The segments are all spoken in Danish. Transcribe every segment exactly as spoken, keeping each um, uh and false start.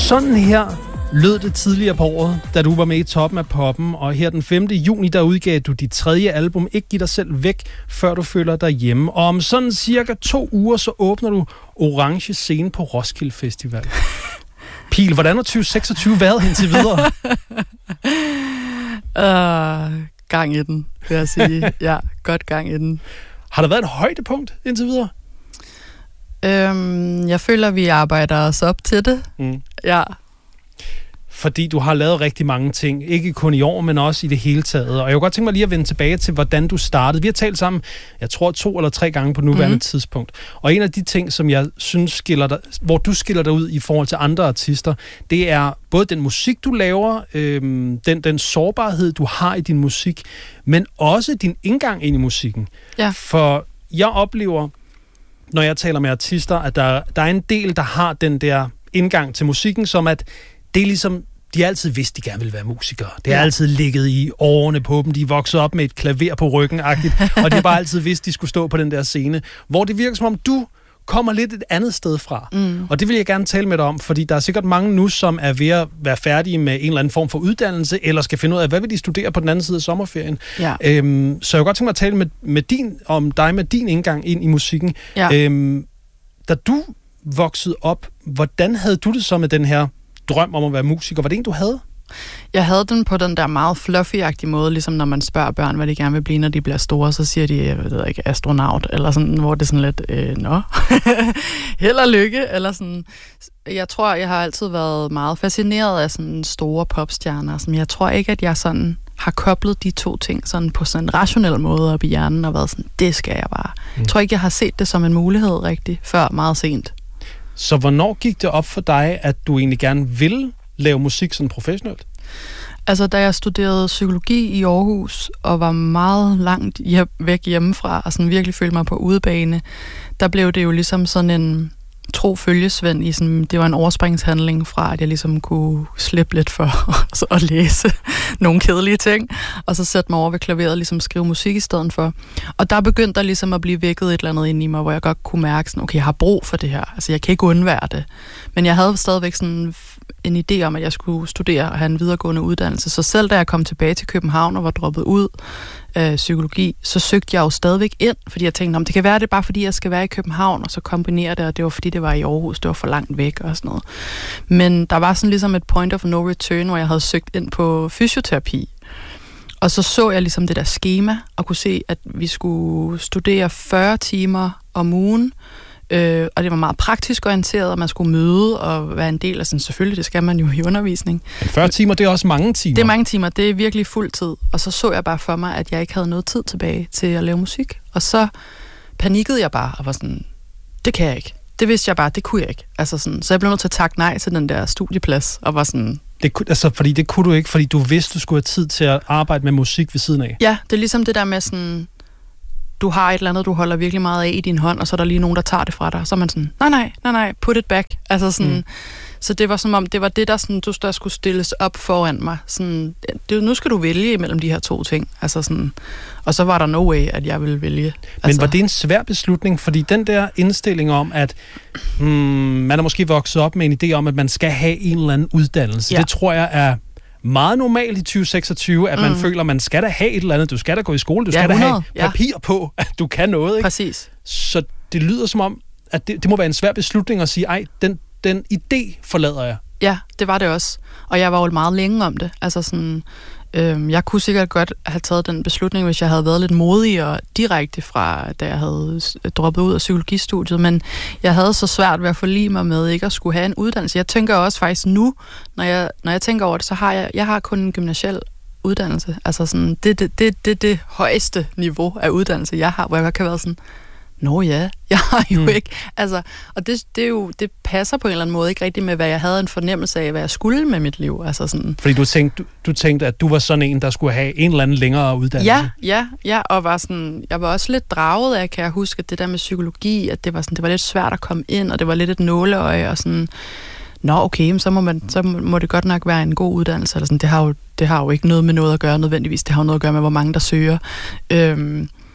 Sådan her lød det tidligere på året, da du var med i Toppen af Poppen, og her den femte juni, der udgav du dit tredje album, Ikke Giv Dig Selv Væk, før du føler dig hjemme. Og om sådan cirka to uger, så åbner du Orange Scene på Roskilde Festival. Pil, hvordan har tyve seksogtyve været indtil videre? uh, gang i den, vil jeg sige. Ja, godt gang i den. Har der været et højdepunkt indtil videre? Øhm, jeg føler, vi arbejder os op til det. Mm. Ja. Fordi du har lavet rigtig mange ting, ikke kun i år, men også i det hele taget. Og jeg kunne godt tænke mig lige at vende tilbage til, hvordan du startede. Vi har talt sammen, jeg tror, to eller tre gange på nuværende mm. tidspunkt. Og en af de ting, som jeg synes skiller dig, hvor du skiller dig ud i forhold til andre artister, det er både den musik, du laver, øhm, den, den sårbarhed, du har i din musik, men også din indgang ind i musikken. Ja. For jeg oplever, når jeg taler med artister, at der, der er en del, der har den der indgang til musikken, som at det er ligesom, de har altid vidst, de gerne vil være musikere. Det har ja. altid ligget i årene på dem. De er vokset op med et klaver på ryggen-agtigt, og de har bare altid vidst, de skulle stå på den der scene. Hvor det virker som om, du kommer lidt et andet sted fra. Mm. Og det vil jeg gerne tale med dig om, fordi der er sikkert mange nu, som er ved at være færdige med en eller anden form for uddannelse, eller skal finde ud af, hvad vil de studere på den anden side af sommerferien. Ja. Øhm, så jeg vil godt tænke mig at tale med, med din, om dig med din indgang ind i musikken. Ja. Øhm, da du voksede op, hvordan havde du det så med den her drøm om at være musiker? Var det en, du havde? Jeg havde den på den der meget fluffy-agtige måde, ligesom når man spørger børn, hvad de gerne vil blive, når de bliver store, så siger de, jeg ved ikke, astronaut, eller sådan, hvor det er sådan lidt, øh, nå, held og lykke, eller sådan. Jeg tror, jeg har altid været meget fascineret af sådan store popstjerner, som jeg tror ikke, at jeg sådan har koblet de to ting sådan på sådan en rationel måde op i hjernen, og været sådan, det skal jeg bare. Mm. Jeg tror ikke, jeg har set det som en mulighed rigtig, før meget sent. Så hvornår gik det op for dig, at du egentlig gerne ville lave musik sådan professionelt? Altså, da jeg studerede psykologi i Aarhus, og var meget langt hjem, væk hjemmefra, og sådan virkelig følte mig på udebane, der blev det jo ligesom sådan en tro følgesvend i sådan, det var en overspringshandling fra, at jeg ligesom kunne slippe lidt for at læse nogle kedelige ting, og så sætte mig over ved klaveret og ligesom skrive musik i stedet for. Og der begyndte der ligesom at blive vækket et eller andet ind i mig, hvor jeg godt kunne mærke sådan, okay, jeg har brug for det her. Altså, jeg kan ikke undvære det. Men jeg havde stadigvæk sådan en idé om, at jeg skulle studere og have en videregående uddannelse. Så selv da jeg kom tilbage til København og var droppet ud af psykologi, så søgte jeg jo stadigvæk ind, fordi jeg tænkte, om det kan være, det er bare fordi, jeg skal være i København, og så kombinere det, og det var fordi, det var i Aarhus, det var for langt væk og sådan noget. Men der var sådan ligesom et point of no return, hvor jeg havde søgt ind på fysioterapi. Og så så jeg ligesom det der skema, og kunne se, at vi skulle studere fyrre timer om ugen, Øh, og det var meget praktisk orienteret, og man skulle møde og være en del af sådan, selvfølgelig, det skal man jo i undervisning. Men fyrre timer, det er også mange timer. Det er mange timer, det er virkelig fuld tid. Og så så jeg bare for mig, at jeg ikke havde noget tid tilbage til at lave musik. Og så panikkede jeg bare og var sådan, det kan jeg ikke. Det vidste jeg bare, det kunne jeg ikke. Altså sådan, så jeg blev nødt til at takke nej til den der studieplads, og var sådan... Det, altså, fordi det kunne du ikke, fordi du vidste, du skulle have tid til at arbejde med musik ved siden af. Ja, det er ligesom det der med sådan... Du har et eller andet, du holder virkelig meget af i din hånd, og så er der lige nogen, der tager det fra dig. Så er man sådan, nej, nej, nej, nej, put it back. Altså sådan, mm. Så det var som om, det var det, der, sådan, du, der skulle stilles op foran mig. Sådan, det, nu skal du vælge imellem de her to ting. Altså sådan, og så var der no way, at jeg ville vælge. Altså, men var det en svær beslutning? Fordi den der indstilling om, at hmm, man er måske vokset op med en idé om, at man skal have en eller anden uddannelse, ja. Det tror jeg er meget normalt i tyve seksogtyve, at man mm. føler, at man skal da have et eller andet. Du skal da gå i skole, du skal ja, da have papir ja. på, at du kan noget. Ikke? Præcis. Så det lyder som om, at det, det må være en svær beslutning at sige, ej, den, den idé forlader jeg. Ja, det var det også. Og jeg var jo meget længe om det. Altså sådan, øhm, jeg kunne sikkert godt have taget den beslutning, hvis jeg havde været lidt modigere direkte fra, da jeg havde droppet ud af psykologistudiet, men jeg havde så svært ved at forlige mig med ikke at skulle have en uddannelse. Jeg tænker også faktisk nu, når jeg, når jeg tænker over det, så har jeg, jeg har kun en gymnasial uddannelse. Altså sådan, det er det, det, det, det højeste niveau af uddannelse, jeg har, hvor jeg kan være sådan, nå ja, jeg har jo mm. ikke, altså, og det, det, er jo, det passer på en eller anden måde ikke rigtigt med, hvad jeg havde en fornemmelse af, hvad jeg skulle med mit liv, altså sådan. Fordi du tænkte, du, du tænkte, at du var sådan en, der skulle have en eller anden længere uddannelse? Ja, ja, ja, og var sådan, jeg var også lidt draget af, kan jeg huske, at det der med psykologi, at det var sådan, det var lidt svært at komme ind, og det var lidt et nåleøje, og sådan, nå okay, så må, man, så må det godt nok være en god uddannelse, eller sådan, det har jo, det har jo ikke noget med noget at gøre nødvendigvis, det har jo noget at gøre med, hvor mange der søger, øhm,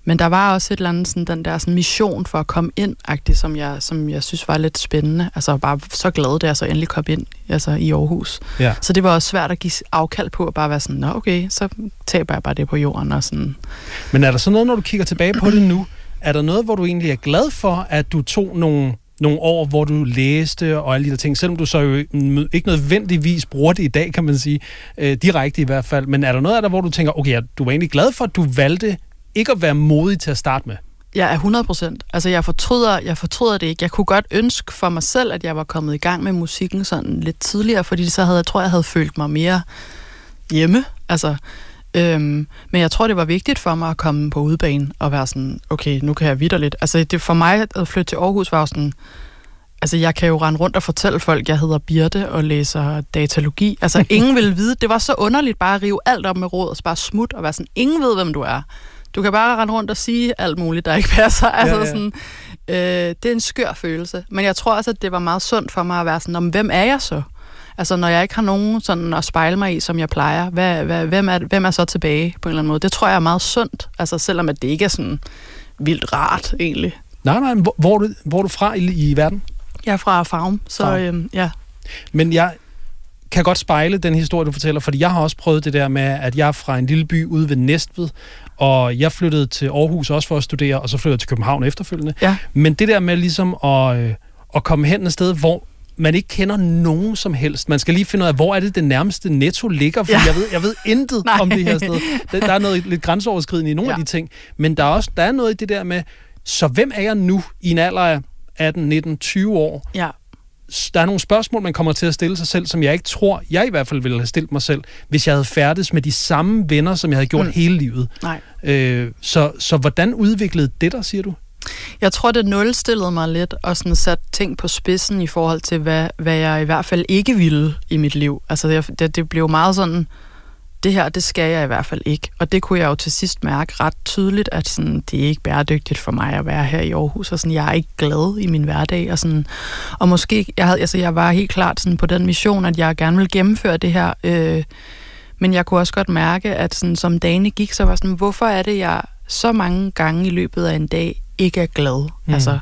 men der var også et eller andet, sådan, den der sådan, mission for at komme ind-agtigt, som jeg, som jeg synes var lidt spændende. Altså bare så glad, da jeg så endelig kom ind altså, i Aarhus. Ja. Så det var også svært at give afkald på, at bare være sådan, nå okay, så taber jeg bare det på jorden. Og sådan. Men er der så noget, når du kigger tilbage på det nu, er der noget, hvor du egentlig er glad for, at du tog nogle, nogle år, hvor du læste og alle de der ting, selvom du så jo ikke nødvendigvis bruger det i dag, kan man sige, øh, direkte i hvert fald, men er der noget af der, hvor du tænker, okay, du var egentlig glad for, at du valgte ikke at være modig til at starte med? Jeg er hundrede procent. Altså, jeg fortryder, jeg fortryder det ikke. Jeg kunne godt ønske for mig selv, at jeg var kommet i gang med musikken sådan lidt tidligere, fordi så havde jeg tror, jeg havde følt mig mere hjemme. Altså, øhm, men jeg tror, det var vigtigt for mig at komme på udebane og være sådan, okay, nu kan jeg vitterligt. Altså, det for mig at flytte til Aarhus var sådan, altså, jeg kan jo rende rundt og fortælle folk, jeg hedder Birte og læser datalogi. Altså, ingen ville vide. Det var så underligt bare at rive alt op med råd og bare smut og være sådan, ingen ved, hvem du er. Du kan bare rende rundt og sige alt muligt, der ikke passer. Altså, ja, ja. Sådan, øh, det er en skør følelse. Men jeg tror også, at det var meget sundt for mig at være sådan, hvem er jeg så? Altså, når jeg ikke har nogen sådan at spejle mig i, som jeg plejer, hvad, hvad, hvem, er, hvem er så tilbage på en eller anden måde? Det tror jeg er meget sundt, altså selvom at det ikke er sådan vildt rart, egentlig. Nej, nej, hvor, hvor, er, du, hvor er du fra i, i verden? Jeg er fra Farum, så Farum. Øhm, ja. Men jeg kan godt spejle den historie, du fortæller, fordi jeg har også prøvet det der med, at jeg er fra en lille by ude ved Næstved, og jeg flyttede til Aarhus også for at studere, og så flyttede jeg til København efterfølgende. Ja. Men det der med ligesom at, øh, at komme hen et sted, hvor man ikke kender nogen som helst. Man skal lige finde ud af, hvor er det det nærmeste Netto ligger, for ja. jeg ved, jeg ved intet om det her sted. Der er noget lidt grænseoverskridende i nogle ja. af de ting, men der er også der er noget i det der med, så hvem er jeg nu i en alder af atten, nitten, tyve år? Ja. Der er nogle spørgsmål, man kommer til at stille sig selv, som jeg ikke tror, jeg i hvert fald ville have stillet mig selv, hvis jeg havde færdes med de samme venner, som jeg havde gjort mm. hele livet. Nej. Øh, så, så hvordan udviklede det der, siger du? Jeg tror, det nulstillede mig lidt og sådan satte ting på spidsen i forhold til, hvad, hvad jeg i hvert fald ikke ville i mit liv. Altså, det, det blev meget sådan, det her, det skal jeg i hvert fald ikke. Og det kunne jeg jo til sidst mærke ret tydeligt, at sådan, det er ikke bæredygtigt for mig at være her i Aarhus, og sådan, jeg er ikke glad i min hverdag. Og, sådan, og måske, jeg, havde, altså, jeg var helt klart sådan, på den mission, at jeg gerne ville gennemføre det her. Øh, men jeg kunne også godt mærke, at sådan, som dagene gik, så var sådan, hvorfor er det, jeg så mange gange i løbet af en dag ikke er glad? Mm. Altså,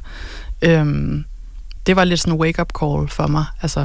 øhm, det var lidt sådan en wake-up call for mig. Altså...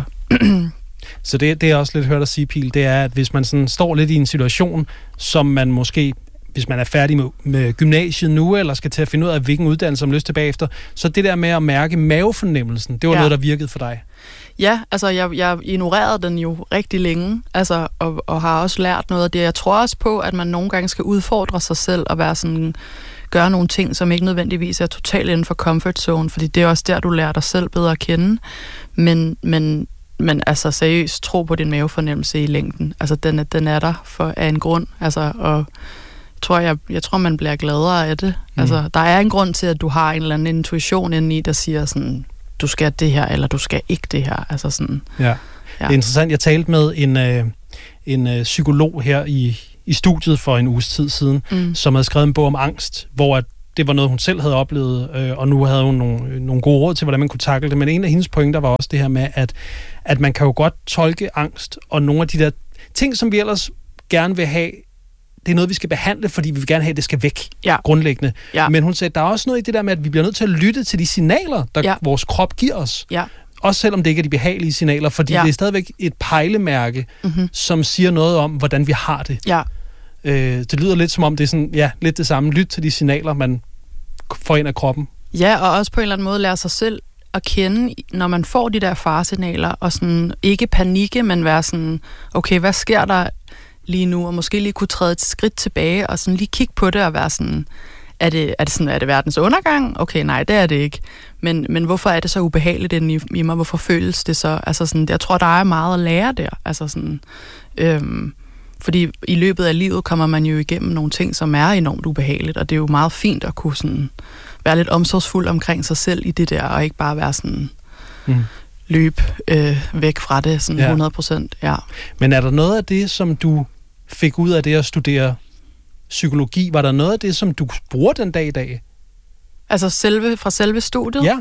Så det, det er også lidt hørt at sige, Pil, det er, at hvis man sådan står lidt i en situation, som man måske, hvis man er færdig med, med gymnasiet nu, eller skal til at finde ud af, hvilken uddannelse man har lyst til bagefter, så det der med at mærke mavefornemmelsen, det var ja. noget, der virkede for dig. Ja, altså jeg, jeg ignorerede den jo rigtig længe, altså, og, og har også lært noget af det. Jeg tror også på, at man nogle gange skal udfordre sig selv og være sådan, gøre nogle ting, som ikke nødvendigvis er totalt inden for comfort zone, fordi det er også der, du lærer dig selv bedre at kende. Men, men Men altså seriøst, tro på din mavefornemmelse i længden. Altså, den er, den er der for, af en grund. Altså, og tror jeg, jeg tror, man bliver gladere af det. Mm. Altså, der er en grund til, at du har en eller anden intuition inde i, der siger sådan, du skal det her, eller du skal ikke det her. Altså sådan. Ja. Ja. Det er interessant. Jeg talte med en, øh, en øh, psykolog her i, i studiet for en uges tid siden, mm. som havde skrevet en bog om angst, hvor at det var noget, hun selv havde oplevet, øh, og nu havde hun nogle, nogle gode råd til, hvordan man kunne takle det. Men en af hendes pointer var også det her med, at, at man kan jo godt tolke angst, og nogle af de der ting, som vi ellers gerne vil have, det er noget, vi skal behandle, fordi vi vil gerne have, at det skal væk, ja. grundlæggende. Ja. Men hun sagde, der er også noget i det der med, at vi bliver nødt til at lytte til de signaler, der ja. vores krop giver os. Ja. Også selvom det ikke er de behagelige signaler, fordi ja. det er stadigvæk et pejlemærke, mm-hmm. som siger noget om, hvordan vi har det. Ja. Øh, det lyder lidt som om, det er sådan, ja, lidt det samme. Lyt til de signaler, man får ind af kroppen. Ja, og også på en eller anden måde lære sig selv at kende, når man får de der faresignaler, og sådan ikke panikke, men være sådan, okay, hvad sker der lige nu? Og måske lige kunne træde et skridt tilbage, og sådan lige kigge på det og være sådan, er det, er det, sådan, er det verdens undergang? Okay, nej, det er det ikke. Men, men hvorfor er det så ubehageligt inde i, i mig? Hvorfor føles det så? Altså sådan, jeg tror, der er meget at lære der. Altså sådan, øhm, fordi i løbet af livet kommer man jo igennem nogle ting, som er enormt ubehageligt, og det er jo meget fint at kunne sådan være lidt omsorgsfuld omkring sig selv i det der, og ikke bare være sådan mm. løb øh, væk fra det, sådan ja. hundrede procent. Ja. Men er der noget af det, som du fik ud af det at studere psykologi, var der noget af det, som du bruger den dag i dag? Altså selve, fra selve studiet? Ja.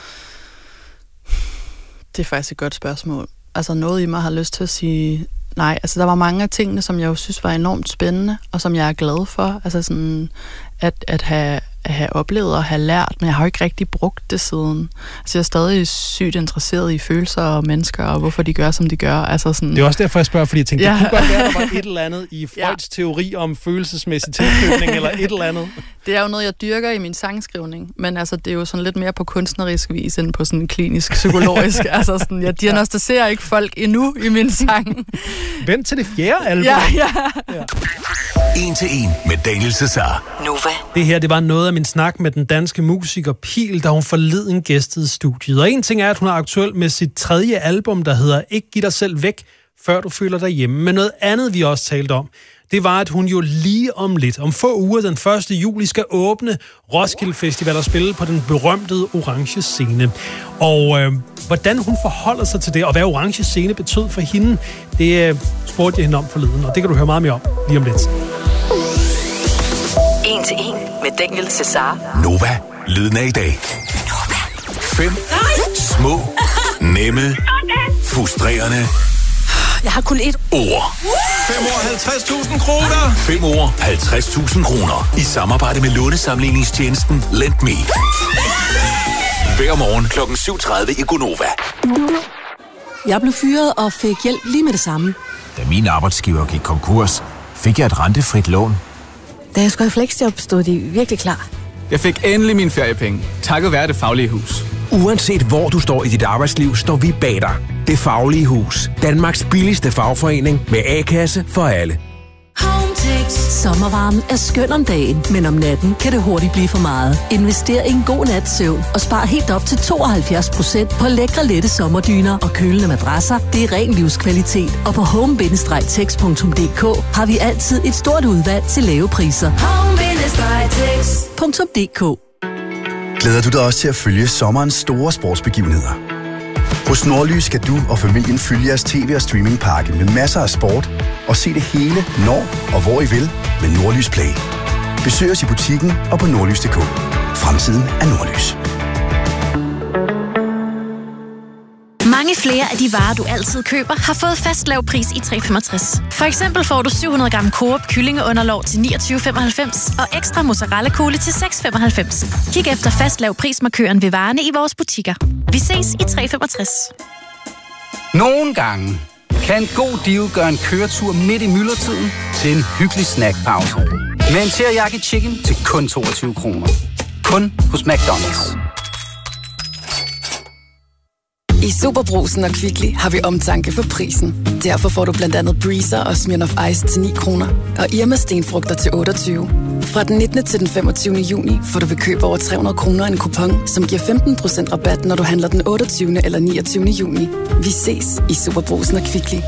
Det er faktisk et godt spørgsmål. Altså noget i mig har lyst til at sige nej. Altså der var mange af tingene, som jeg jo synes var enormt spændende, og som jeg er glad for. Altså sådan at, at have, at have oplevet og have lært, men jeg har jo ikke rigtig brugt det siden. Altså jeg er stadig sygt interesseret i følelser og mennesker, og hvorfor de gør, som de gør. Altså sådan, det er også derfor, jeg spørger, fordi jeg tænkte, ja. det kunne godt være, der var et eller andet i Freuds ja. teori om følelsesmæssig tilknytning, eller et eller andet. Det er jo noget, jeg dyrker i min sangskrivning, men altså, det er jo sådan lidt mere på kunstnerisk vis, end på sådan klinisk, psykologisk. altså sådan, jeg diagnostiserer ikke folk endnu i min sang. Vent til det fjerde album. Ja, ja. ja. En til en med Daniel Cesar. Nova. Det her, det var noget af min snak med den danske musiker Piel, da hun forleden gæstede studiet. Og en ting er, at hun er aktuel med sit tredje album, der hedder Ikke giv dig selv væk, før du føler dig hjemme. Men noget andet, vi også talte om, det var, at hun jo lige om lidt, om få uger, den første juli, skal åbne Roskilde Festival og spille på den berømtede orange scene. Og øh, hvordan hun forholder sig til det, og hvad orange scene betød for hende, det øh, spurgte jeg hende om forleden, og det kan du høre meget mere om lige om lidt. En til en med Daniel Cesar. Nova, lyden af i dag. Nova. Fem små, nemme, frustrerende Jeg har kun et ord. Fem år, halvtreds tusind kroner. Fem år, halvtreds tusind kroner. I samarbejde med lånesamligningstjenesten LendMe. Hver morgen klokken syv tredive i Gonova. Jeg blev fyret og fik hjælp lige med det samme. Da min arbejdsgiver gik konkurs, fik jeg et rentefrit lån. Da jeg skulle i fleksjob, stod de virkelig klar. Jeg fik endelig mine feriepenge, takket være Det Faglige Hus. Uanset hvor du står i dit arbejdsliv, står vi bag dig. Det Faglige Hus. Danmarks billigste fagforening med A-kasse for alle. Hometex. Sommervarmen er skøn om dagen, men om natten kan det hurtigt blive for meget. Invester i en god nats søvn og spar helt op til tooghalvfjerds procent på lækre, lette sommerdyner og kølende madrasser. Det er ren livskvalitet. Og på home bindestreg tex punktum d k har vi altid et stort udvalg til lave priser. home bindestreg tex punktum d k. Glæder du dig også til at følge sommerens store sportsbegivenheder? Hos Nordlys skal du og familien følge jeres tv- og streamingpakke med masser af sport og se det hele, når og hvor I vil med Nordlys Play. Besøg os i butikken og på nordlys punktum d k. Fremtiden er Nordlys. Mange flere af de varer, du altid køber, har fået fast lav pris i tre femogtres. For eksempel får du syv hundrede gram Coop kyllingeunderlov til niogtyve femoghalvfems og ekstra mozzarella cola til seks femoghalvfems. Kig efter fast lav prismarkøren ved varerne i vores butikker. Vi ses i tre femogtres. Nogle gange kan en god deal gøre en køretur midt i myldretiden til en hyggelig snackpause. Med en teriyaki chicken til kun toogtyve kroner. Kun hos McDonald's. I Superbrugsen og Kvickly har vi omtanke for prisen. Derfor får du blandt andet Breezer og Smirnoff Ice til ni kroner og Irma stenfrugter til otteogtyve. Fra den nittende til den femogtyvende juni får du ved køb over tre hundrede kroner en kupon, som giver femten procent rabat, når du handler den otteogtyvende eller niogtyvende juni. Vi ses i Superbrugsen og Kvickly.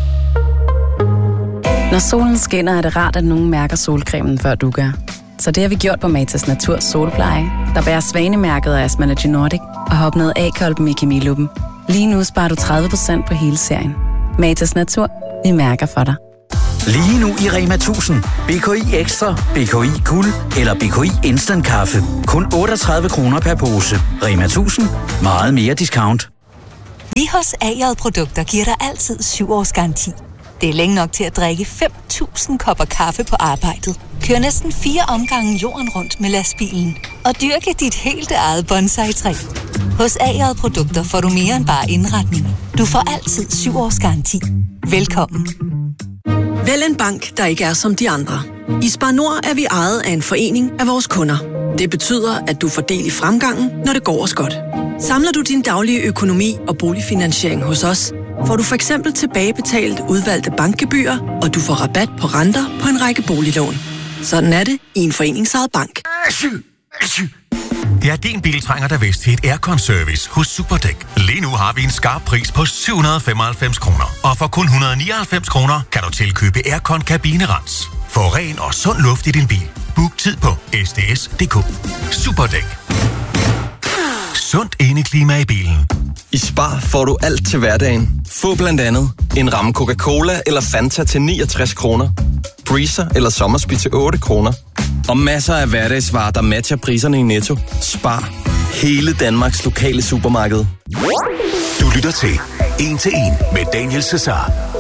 Når solen skinner, er det rart, at nogen mærker solcremen, før du gør. Så det har vi gjort på Matas Natur Solpleje, der bærer svanemærket af Asmalogy Nordic og har opnået A-kolben i Kemiluppen. Lige nu sparer du tredive procent på hele serien. Matas Natur, vi mærker for dig. Lige nu i Rema tusind. B K I Ekstra, B K I Guld eller B K I Instant Kaffe. Kun otteogtredive kroner per pose. Rema tusind. Meget mere discount. Vi hos A J Produkter giver dig altid syv års garanti. Det er længe nok til at drikke fem tusind kopper kaffe på arbejdet. Kør næsten fire omgange jorden rundt med lastbilen. Og dyrke dit helt eget bonsai-træ. Hos A J Produkter får du mere end bare indretning. Du får altid syv års garanti. Velkommen. Vælg en bank, der ikke er som de andre. I Spar Nord er vi ejet af en forening af vores kunder. Det betyder, at du får del i fremgangen, når det går os godt. Samler du din daglige økonomi og boligfinansiering hos os, får du for eksempel tilbagebetalt udvalgte bankgebyrer, og du får rabat på renter på en række boliglån. Sådan er det i en foreningsejet bank. Det er din bil trænger dig vist til et aircon-service hos Superdæk. Lige nu har vi en skarp pris på syv hundrede femoghalvfems kroner. Og for kun et hundrede nioghalvfems kroner kan du tilkøbe aircon kabinerens. Få ren og sund luft i din bil. Book tid på s d s punktum d k. Superdæk. Sundt indeklima i bilen. I Spar får du alt til hverdagen. Få blandt andet en ramme Coca-Cola eller Fanta til niogtres kroner. Breezer eller Sommersby til otte kroner. Og masser af hverdagsvarer, der matcher priserne i Netto. Spar. Hele Danmarks lokale supermarked. Du lytter til En til En med Daniel Cesar.